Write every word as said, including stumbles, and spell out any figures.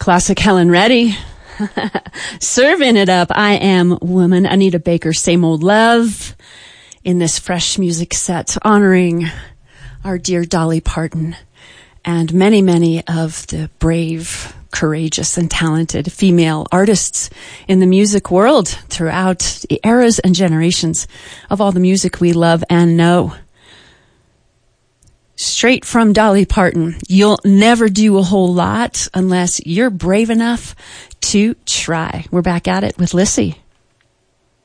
Classic Helen Reddy. Serving it up. I Am Woman. Anita Baker, Same Old Love. In this fresh music set, honoring our dear Dolly Parton and many, many of the brave, courageous, and talented female artists in the music world throughout the eras and generations of all the music we love and know. Straight from Dolly Parton, you'll never do a whole lot unless you're brave enough to try. We're back at it with Lissy.